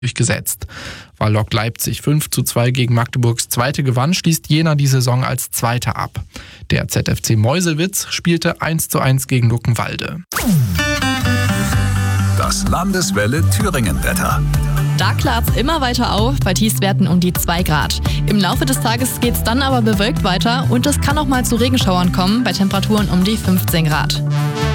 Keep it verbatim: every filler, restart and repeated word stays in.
durchgesetzt. Weil Lok Leipzig fünf zu zwei gegen Magdeburgs Zweite gewann, schließt Jena die Saison als Zweiter ab. Der Z F C Meuselwitz spielte eins zu eins gegen Luckenwalde. Das Landeswelle Thüringen-Wetter. Da klart's immer weiter auf, bei Tiefstwerten um die zwei Grad. Im Laufe des Tages geht's dann aber bewölkt weiter und es kann auch mal zu Regenschauern kommen, bei Temperaturen um die fünfzehn Grad.